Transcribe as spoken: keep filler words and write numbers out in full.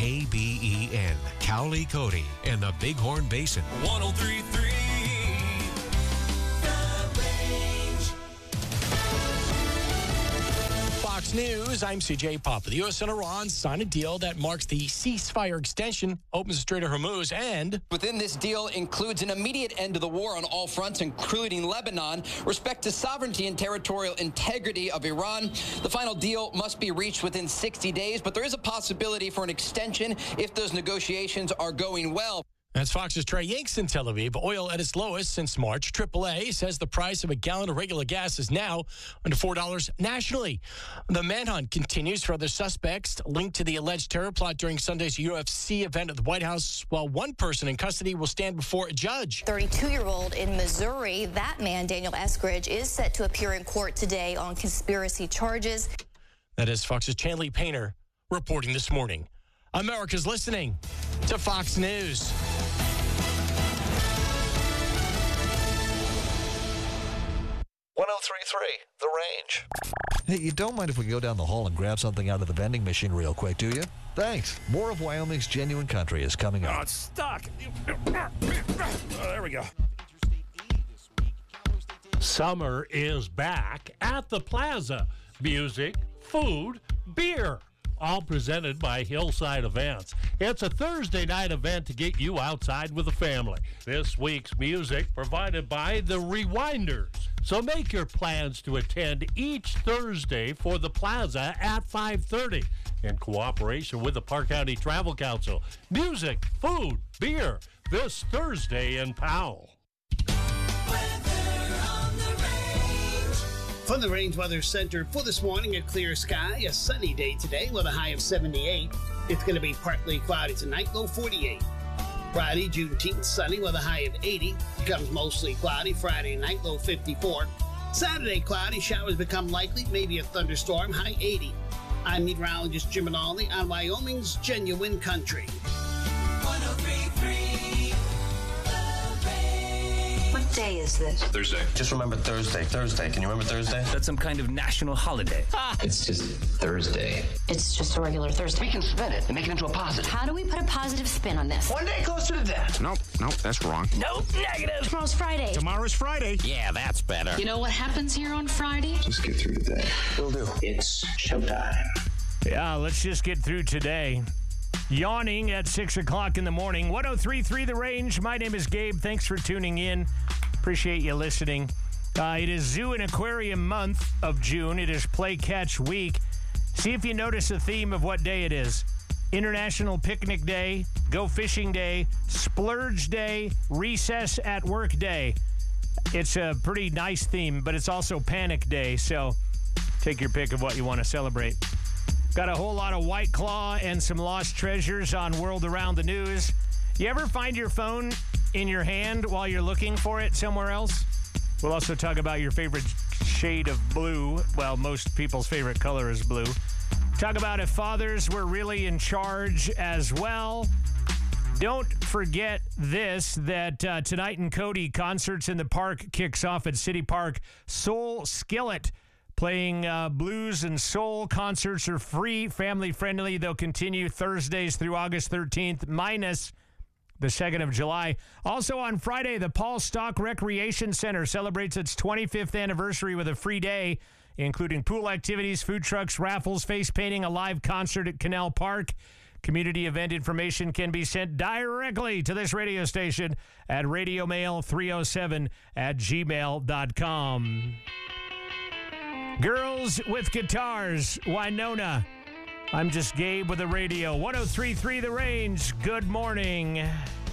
A B E N, Cowley, Cody, and the Bighorn Basin. one oh three point three Fox News, I'm C J Papa. The U S and Iran signed a deal that marks the ceasefire extension, opens the Strait of Hormuz, and within this deal includes an immediate end to the war on all fronts, including Lebanon, respect to sovereignty and territorial integrity of Iran. The final deal must be reached within sixty days, but there is a possibility for an extension if those negotiations are going well. That's Fox's Trey Yanks in Tel Aviv. Oil at its lowest since March. triple A says the price of a gallon of regular gas is now under four dollars nationally. The manhunt continues for other suspects linked to the alleged terror plot during Sunday's U F C event at the White House, while one person in custody will stand before a judge. thirty-two-year-old in Missouri, that man, Daniel Eskridge, is set to appear in court today on conspiracy charges. That is Fox's Chanley Painter reporting this morning. America's listening to Fox News. one oh three point three, The Range. Hey, you don't mind if we go down the hall and grab something out of the vending machine real quick, do you? Thanks. More of Wyoming's Genuine Country is coming up. Oh, it's stuck. Oh, there we go. Summer is back at the Plaza. Music, food, beer. All presented by Hillside Events. It's a Thursday night event to get you outside with the family. This week's music provided by the Rewinders. So make your plans to attend each Thursday for the Plaza at five thirty in cooperation with the Park County Travel Council. Music, food, beer this Thursday in Powell. From the Range Weather Center for this morning, a clear sky, a sunny day today with a high of seventy-eight. It's going to be partly cloudy tonight, low forty-eight. Friday, Juneteenth, sunny with a high of eighty. Becomes mostly cloudy Friday night, low fifty-four. Saturday, cloudy, showers become likely, maybe a thunderstorm, high eighty. I'm meteorologist Jim Rinaldi on Wyoming's Genuine Country. one oh three point three What day is this? Thursday. Just remember Thursday. Thursday. Can you remember Thursday? That's some kind of national holiday. Ah. It's just Thursday. It's just a regular Thursday. We can spin it and make it into a positive. How do we put a positive spin on this? One day closer to death. Nope, nope, that's wrong. Nope, negative. Tomorrow's Friday. Tomorrow's Friday. Yeah, that's better. You know what happens here on Friday? Just get through the day. Will do. It's showtime. Yeah, let's just get through today. Yawning at six o'clock in the morning. one oh three point three The Range. My name is Gabe. Thanks for tuning in. Appreciate you listening. Uh, it is Zoo and Aquarium month of June. It is Play Catch Week. See if you notice a theme of what day it is. International Picnic Day, Go Fishing Day, Splurge Day, Recess at Work Day. It's a pretty nice theme, but it's also Panic Day, so take your pick of what you want to celebrate. Got a whole lot of White Claw and some lost treasures on World Around the News. You ever find your phone in your hand while you're looking for it somewhere else? We'll also talk about your favorite shade of blue. Well, most people's favorite color is blue. Talk about if fathers were really in charge as well. Don't forget this, that uh, tonight in Cody, Concerts in the Park kicks off at City Park. Soul Skillet playing uh, blues and soul. Concerts are free, family-friendly. They'll continue Thursdays through August thirteenth, minus the second of July. Also on Friday, the Paul Stock Recreation Center celebrates its twenty-fifth anniversary with a free day, including pool activities, food trucks, raffles, face painting, a live concert at Canal Park. Community event information can be sent directly to this radio station at radio mail three oh seven at gmail dot com. Girls with Guitars, Winona. I'm just Gabe with the radio. one oh three point three The Range. Good morning.